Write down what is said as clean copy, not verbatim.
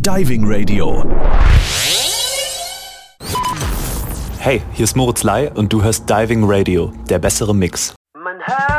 Diving Radio. Hey, hier ist Moritz Lai und du hörst Diving Radio, der bessere Mix.